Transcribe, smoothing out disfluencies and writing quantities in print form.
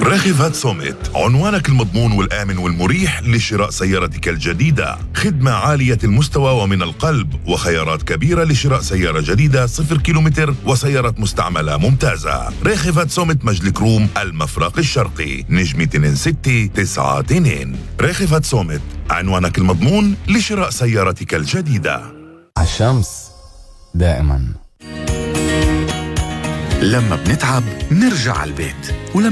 راغفات سوميت، عنوانك المضمون والآمن والمريح لشراء سيارتك الجديدة. خدمة عالية المستوى ومن القلب، وخيارات كبيرة لشراء سيارة جديدة 0 كيلومتر وسيارة مستعملة ممتازة. راغفات سوميت، مجلك روم، المفرق الشرقي، نجمة 2692. راغفات سوميت، عنوانك المضمون لشراء سيارتك الجديدة. الشمس دائما. لما بنتعب نرجع على البيت،